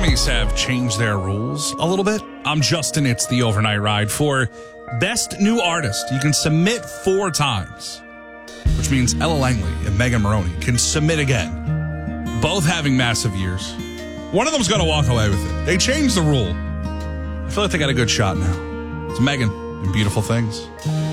Grammys have changed their rules a little bit. I'm Justin. It's the Overnight Ride. For Best New Artist, you can submit 4 times, which means Ella Langley and Megan Moroney can submit again. Both having massive years. One of them's going to walk away with it. They changed the rule. I feel like they got a good shot now. It's Megan and Beautiful Things.